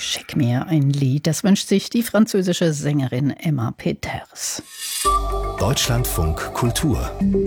Schick mir ein Lied, das wünscht sich die französische Sängerin Emma Peters. Deutschlandfunk Kultur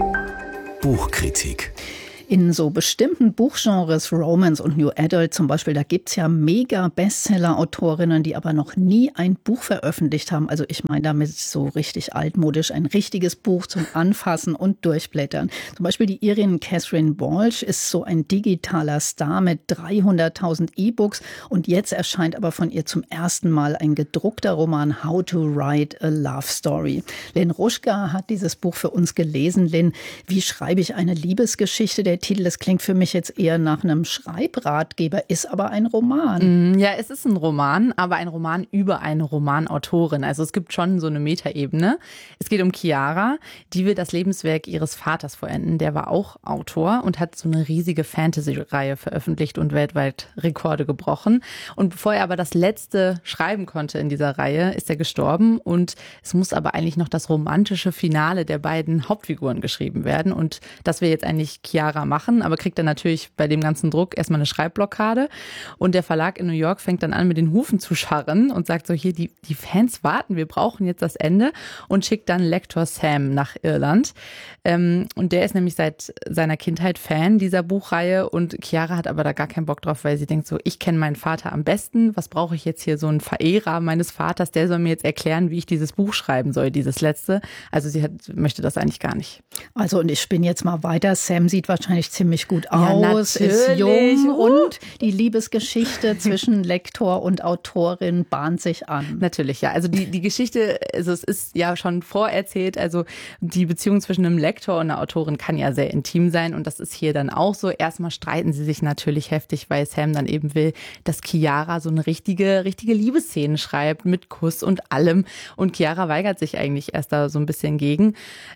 Buchkritik. In so bestimmten Buchgenres, Romance und New Adult zum Beispiel, da gibt's ja mega Bestseller-Autorinnen, die aber noch nie ein Buch veröffentlicht haben. Also ich meine damit so richtig altmodisch, ein richtiges Buch zum Anfassen und Durchblättern. Zum Beispiel die Irin Catherine Walsh ist so ein digitaler Star mit 300.000 E-Books und jetzt erscheint aber von ihr zum ersten Mal ein gedruckter Roman How to Write a Love Story. Lynn Ruschka hat dieses Buch für uns gelesen. Lynn, wie schreibe ich eine Liebesgeschichte? Der Titel, das klingt für mich jetzt eher nach einem Schreibratgeber, ist aber ein Roman. Ja, es ist ein Roman, aber ein Roman über eine Romanautorin. Also es gibt schon so eine Metaebene. Es geht um Chiara, die will das Lebenswerk ihres Vaters vollenden. Der war auch Autor und hat so eine riesige Fantasy-Reihe veröffentlicht und weltweit Rekorde gebrochen. Und bevor er aber das letzte schreiben konnte in dieser Reihe, ist er gestorben. Und es muss aber eigentlich noch das romantische Finale der beiden Hauptfiguren geschrieben werden. Und das will jetzt eigentlich Chiara machen, aber kriegt dann natürlich bei dem ganzen Druck erstmal eine Schreibblockade. Und der Verlag in New York fängt dann an, mit den Hufen zu scharren und sagt so, hier, die Fans warten, wir brauchen jetzt das Ende, und schickt dann Lektor Sam nach Irland. Und der ist nämlich seit seiner Kindheit Fan dieser Buchreihe, und Chiara hat aber da gar keinen Bock drauf, weil sie denkt so, ich kenne meinen Vater am besten, was brauche ich jetzt hier, so einen Verehrer meines Vaters, der soll mir jetzt erklären, wie ich dieses Buch schreiben soll, dieses letzte. Also sie möchte das eigentlich gar nicht. Also, und ich spinne jetzt mal weiter, Sam sieht wahrscheinlich ziemlich gut Ja, aus, ist jung und die Liebesgeschichte zwischen Lektor und Autorin bahnt sich an. Natürlich, ja. Also die Geschichte, also es ist ja schon vorerzählt, also die Beziehung zwischen einem Lektor und einer Autorin kann ja sehr intim sein, und das ist hier dann auch so. Erstmal streiten sie sich natürlich heftig, weil Sam dann eben will, dass Chiara so eine richtige Liebesszene schreibt mit Kuss und allem, und Chiara weigert sich eigentlich erst da so ein bisschen gegen.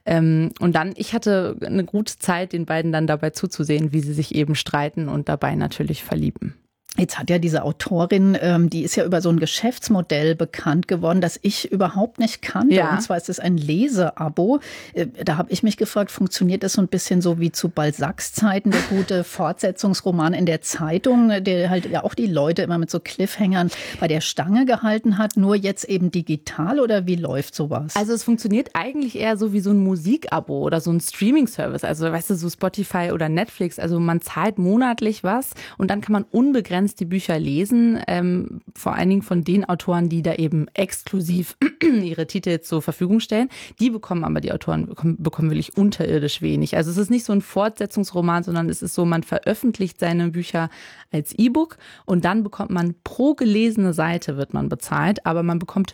Und dann, ich hatte eine gute Zeit, den beiden dann dabei zuzusehen, wie sie sich eben streiten und dabei natürlich verlieben. Jetzt hat ja diese Autorin, die ist ja über so ein Geschäftsmodell bekannt geworden, das ich überhaupt nicht kannte. Ja. Und zwar ist es ein Leseabo. Da habe ich mich gefragt, funktioniert das so ein bisschen so wie zu Balzacs Zeiten, der gute Fortsetzungsroman in der Zeitung, der halt ja auch die Leute immer mit so Cliffhangern bei der Stange gehalten hat, nur jetzt eben digital, oder wie läuft sowas? Also es funktioniert eigentlich eher so wie so ein Musikabo oder so ein Streaming-Service. Also weißt du, so Spotify oder Netflix. Also man zahlt monatlich was und dann kann man unbegrenzt die Bücher lesen, vor allen Dingen von den Autoren, die da eben exklusiv ihre Titel zur Verfügung stellen. Die bekommen aber, die Autoren bekommen wirklich unterirdisch wenig. Also es ist nicht so ein Fortsetzungsroman, sondern es ist so, man veröffentlicht seine Bücher als E-Book und dann bekommt man pro gelesene Seite wird man bezahlt, aber man bekommt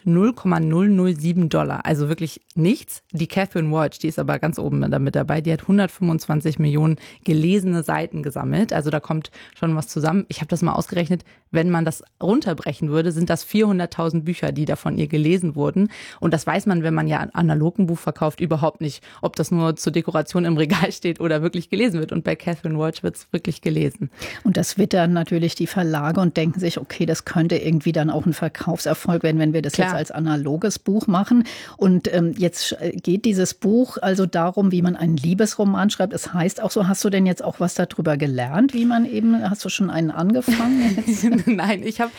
$0,007, also wirklich nichts. Die Catherine Walsh, die ist aber ganz oben damit dabei, die hat 125 Millionen gelesene Seiten gesammelt, also da kommt schon was zusammen. Ich habe das mal ausgerechnet, wenn man das runterbrechen würde, sind das 400.000 Bücher, die da von ihr gelesen wurden. Und das weiß man, wenn man ja analog ein Buch verkauft, überhaupt nicht, ob das nur zur Dekoration im Regal steht oder wirklich gelesen wird. Und bei Catherine Walsh wird es wirklich gelesen. Und das wittern natürlich die Verlage und denken sich, okay, das könnte irgendwie dann auch ein Verkaufserfolg werden, wenn wir das jetzt als analoges Buch machen. Und jetzt geht dieses Buch also darum, wie man einen Liebesroman schreibt. Es heißt auch so, hast du denn jetzt auch was darüber gelernt, wie man eben, hast du schon einen angefangen? Nein, ich habe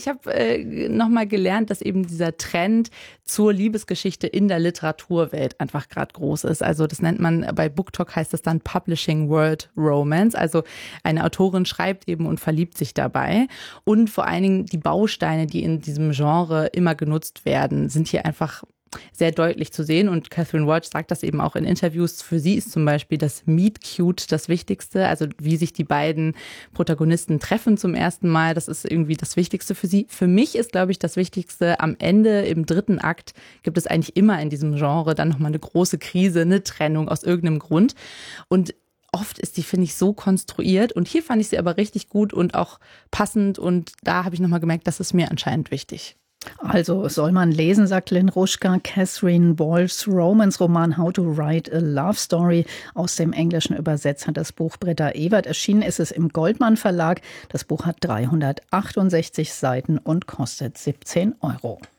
nochmal gelernt, dass eben dieser Trend zur Liebesgeschichte in der Literaturwelt einfach gerade groß ist. Also das nennt man, bei BookTok heißt das dann Publishing World Romance. Also eine Autorin schreibt eben und verliebt sich dabei. Und vor allen Dingen die Bausteine, die in diesem Genre immer genutzt werden, sind hier einfach sehr deutlich zu sehen, und Catherine Walsh sagt das eben auch in Interviews. Für sie ist zum Beispiel das Meet Cute das Wichtigste, also wie sich die beiden Protagonisten treffen zum ersten Mal, das ist irgendwie das Wichtigste für sie. Für mich ist, glaube ich, das Wichtigste, am Ende, im dritten Akt, gibt es eigentlich immer in diesem Genre dann nochmal eine große Krise, eine Trennung aus irgendeinem Grund, und oft ist die, finde ich, so konstruiert, und hier fand ich sie aber richtig gut und auch passend, und da habe ich nochmal gemerkt, das ist mir anscheinend wichtig. Also soll man lesen, sagt Lynn Ruschka, Catherine Walshs Romance-Roman How to Write a Love Story. Aus dem Englischen übersetzt hat das Buch Britta Ewert. Erschienen ist es im Goldmann Verlag. Das Buch hat 368 Seiten und kostet 17 €.